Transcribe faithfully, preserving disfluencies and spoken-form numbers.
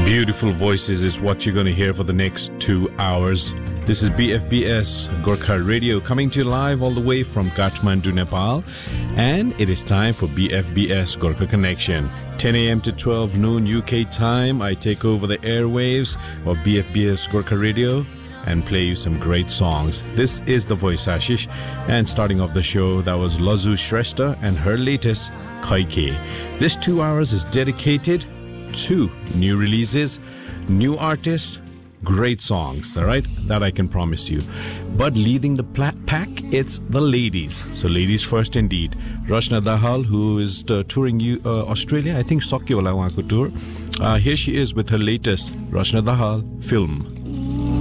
Beautiful voices is what you're going to hear for the next two hours. This is B F B S Gorkha Radio coming to you live all the way from Kathmandu, Nepal. And it is time for B F B S Gorkha Connection. ten a.m. to twelve noon U K time, I take over the airwaves of B F B S Gorkha Radio and play you some great songs. This is The Voice Ashish, and starting off the show, that was Lazu Shrestha and her latest, Kaike. This two hours is dedicated to new releases, new artists, great songs, all right? That I can promise you. But leading the pla- pack, it's the ladies. So ladies first indeed. Rachna Dahal, who is uh, touring you, uh, Australia, I think Sakyo wala wahako tour. Uh, here she is with her latest Rachna Dahal film.